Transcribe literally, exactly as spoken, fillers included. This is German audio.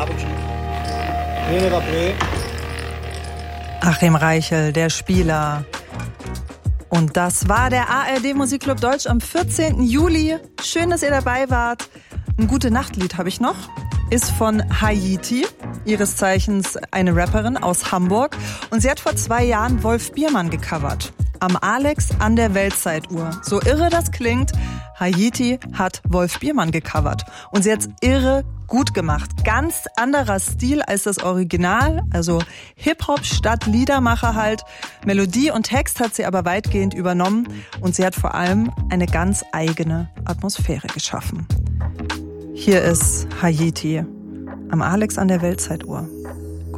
Achim Reichel, der Spieler. Und das war der A R D Musikclub Deutsch am vierzehnten Juli. Schön, dass ihr dabei wart. Ein Gute-Nacht-Lied habe ich noch. Ist von Haiti, ihres Zeichens eine Rapperin aus Hamburg. Und sie hat vor zwei Jahren Wolf Biermann gecovert. Am Alex an der Weltzeituhr. So irre das klingt, Haiti hat Wolf Biermann gecovert. Und sie hat's irre gut gemacht. Ganz anderer Stil als das Original, also Hip-Hop statt Liedermacher halt. Melodie und Text hat sie aber weitgehend übernommen und sie hat vor allem eine ganz eigene Atmosphäre geschaffen. Hier ist Haiti am Alex an der Weltzeituhr.